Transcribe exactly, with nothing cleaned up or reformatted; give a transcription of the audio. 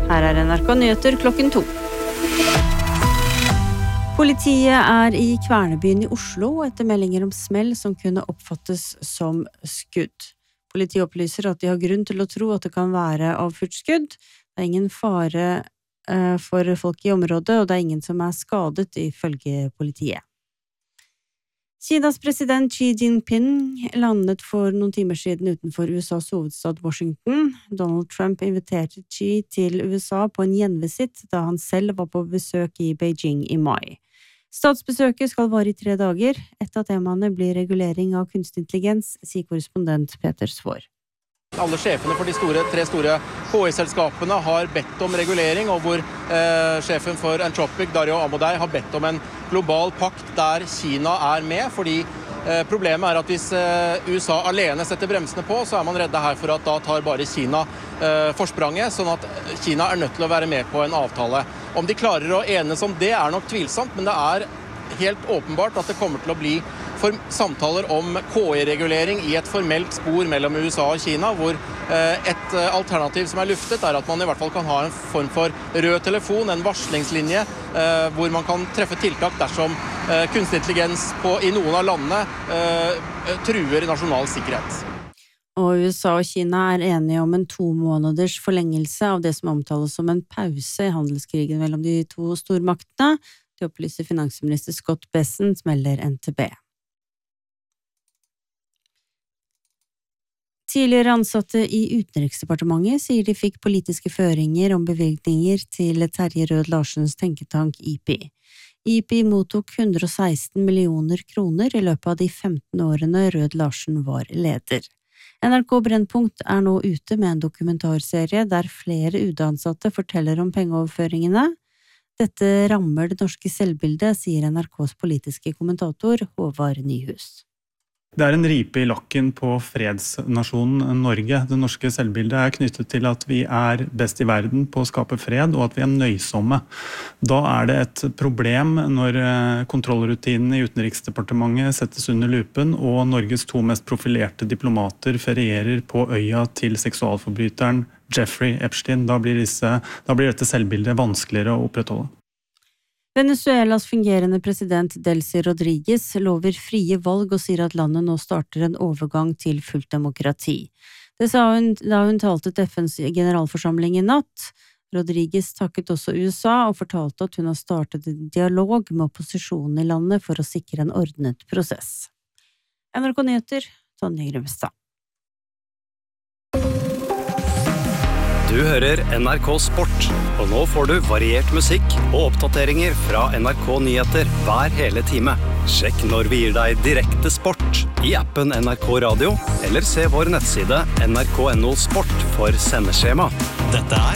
Her er N R K Nyheter klokken to. Politiet er i Kvernebyen i Oslo etter meldinger om smell som kunne oppfattes som skudd. Politiet opplyser at de har grunn til å tro at det kan være avfyrt skudd. Det er ingen fare eh, for folk i området, og det er ingen som er skadet, ifølge politiet. Kinas president Xi Jinping landet for noen timer siden utenfor U S A's hovedstad Washington. Donald Trump inviterte Xi til U S A på en gjenvisitt da han selv var på besøk i Beijing i mai. Statsbesøket skal vare i tre dager. Et av temaene blir regulering av kunstig intelligens, sier korrespondent Peter Svår. Alle sjefene for de store, tre store K I-selskapene har bedt om regulering, og hvor eh, sjefen for Anthropic, Dario Amodei, har bedt om en global pakt der Kina er med, fordi eh, problemet er at hvis eh, U S A alene setter bremsene på, så er man redde her for at da tar bare Kina eh, forspranget, sånn at Kina er nødt til å være med på en avtale. Om de klarer å enes om det er nok tvilsomt, men det er helt åpenbart at det kommer til å bli for samtaler om K I-regulering i et formelt spor mellom U S A og Kina, hvor eh, et alternativ som er luftet er at man i hvert fall kan ha en form for rød telefon, en varslingslinje, eh, hvor man kan treffe tiltak dersom eh, kunstig intelligens på, i noen av landene eh, truer nasjonal sikkerhet. Og U S A og Kina er enige om en to måneders forlengelse av det som omtales som en pause i handelskrigen mellom de to stormaktene. Det opplyser finansminister Scott Bessent, melder N T B. Tidligere ansatte i Utenriksdepartementet sier de fikk politiske føringer om bevilgninger til Terje Rød-Larsens tenketank I P I. I P I mottok hundre og seksten millioner kroner i løpet av de femten årene Rød-Larsen var leder. N R K Brennpunkt er nå ute med en dokumentarserie der flere U D-ansatte forteller om pengeoverføringene. Dette rammer det norske selvbildet, sier N R K's politiske kommentator Håvard Nyhus. Det er en ripe i lakken på fredsnasjonen Norge. Det norske selvbildet er knyttet til at vi er best i verden på å skape fred, og at vi er nøysomme. Da er det et problem når kontrollrutinene i Utenriksdepartementet settes under lupen, og Norges to mest profilerte diplomater ferierer på øya til seksualforbryteren Jeffrey Epstein. Da blir, disse, da blir dette selvbildet vanskeligere å opprettholde. Venezuelas fungerende president Delcy Rodriguez lover frie valg og sier at landet nå starter en overgang til fullt demokrati. Det sa hun da hun talte til F N's generalforsamling i natt. Rodriguez takket også U S A og fortalte at hun har startet en dialog med opposisjonen i landet for å sikre en ordnet prosess. N R K Nyheter, Tonje Grimstad. Du hører N R K Sport, og nå får du variert musikk og oppdateringer fra N R K Nyheter hver hele time. Sjekk når vi gir deg direkte sport i appen N R K Radio, eller se vår nettside N R K punktum no sport for sendeskjema. Dette er